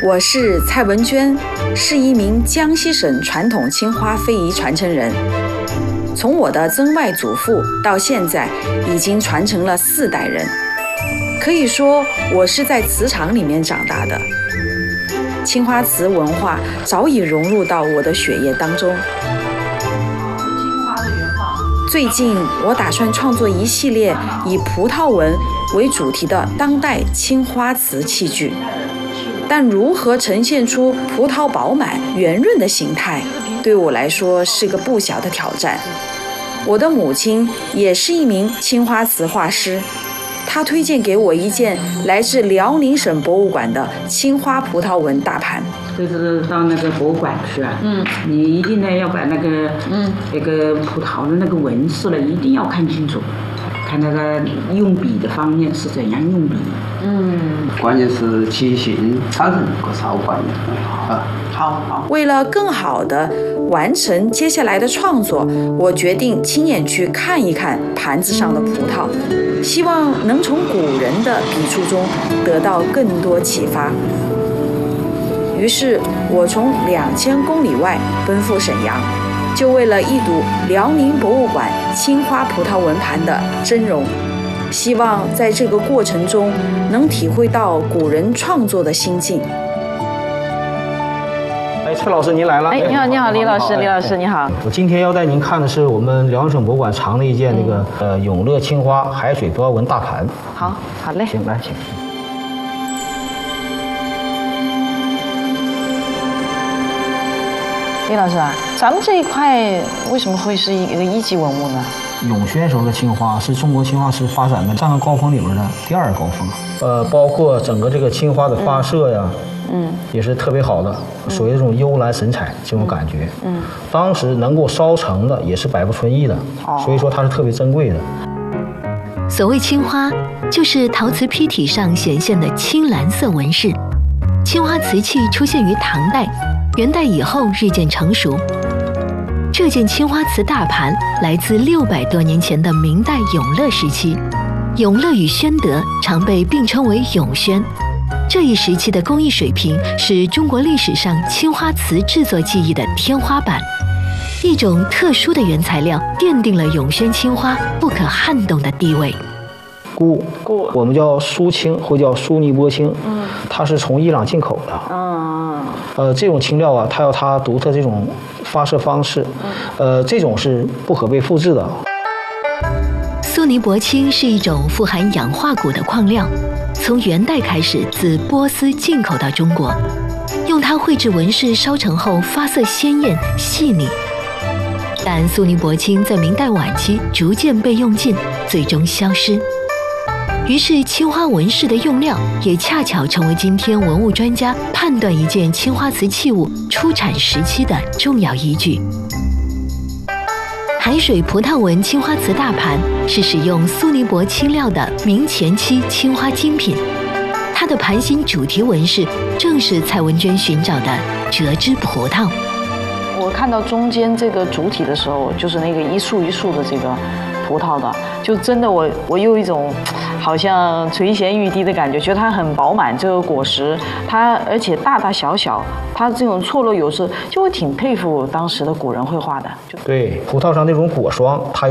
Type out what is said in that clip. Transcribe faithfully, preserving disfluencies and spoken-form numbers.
我是蔡文娟，是一名江西省传统青花非遗传承人。从我的曾外祖父到现在，已经传承了四代人。可以说，我是在瓷厂里面长大的。青花瓷文化早已融入到我的血液当中。最近，我打算创作一系列以葡萄纹为主题的当代青花瓷器具。但如何呈现出葡萄饱满圆润的形态，对我来说是个不小的挑战。我的母亲也是一名青花瓷画师，她推荐给我一件来自辽宁省博物馆的青花葡萄纹大盘。 这是到那个博物馆去啊，嗯，你一定呢要把那个嗯那个葡萄的那个纹饰呢，一定要看清楚。看那个用笔的方面是怎样用笔，嗯， 关键是即兴产生个超关键啊，好好。 为了更好地完成接下来的创作，我决定亲眼去看一看盘子上的葡萄，希望能从古人的笔触中得到更多启发。于是，我从两千公里外奔赴沈阳。就为了一睹辽宁博物馆青花葡萄纹盘的真容，希望在这个过程中能体会到古人创作的心境。 哎，蔡老师您来了！ 哎，你好，你好，李老师，李老师你好。 我今天要带您看的是我们辽宁省博物馆藏的一件那个呃永乐青花海水葡萄纹大盘。 好，好嘞。 行，来请。 李老师啊，咱们这一块为什么会是一个一级文物呢？ 永宣时候的青花是中国青花瓷发展的三个高峰里面的第二高峰，呃，包括整个这个青花的发色呀，嗯，也是特别好的，属于这种幽蓝神采这种感觉，嗯，当时能够烧成的也是百不存一的，所以说它是特别珍贵的。 所谓青花，就是陶瓷坯体上显现的青蓝色纹饰。青花瓷器出现于唐代。元代以后日渐成熟。这件青花瓷大盘来自六百多年前的明代永乐时期，永乐与宣德常被并称为永宣。这一时期的工艺水平是中国历史上青花瓷制作技艺的天花板。一种特殊的原材料奠定了永宣青花不可撼动的地位。 钴，钴，我们叫苏青或叫苏尼泊青，嗯，它是从伊朗进口的，嗯，呃，这种青料啊，它有它独特这种发射方式，呃，这种是不可被复制的。 苏尼泊青是一种富含氧化钴的矿料，从元代开始自波斯进口到中国，用它绘制纹饰烧成后发色鲜艳细腻。但苏尼泊青在明代晚期逐渐被用尽，最终消失。于是，青花纹饰的用料也恰巧成为今天文物专家判断一件青花瓷器物出产时期的重要依据。海水葡萄纹青花瓷大盘是使用苏尼泊青料的明前期青花精品，它的盘心主题纹饰正是蔡文娟寻找的折枝葡萄。 我看到中间这个主体的时候，就是那个一束一束的这个葡萄的，就真的我我有一种好像垂涎欲滴的感觉，觉得它很饱满，这个果实它而且大大小小，它这种错落有致，就我挺佩服当时的古人绘画的。 对，葡萄上那种果霜，它有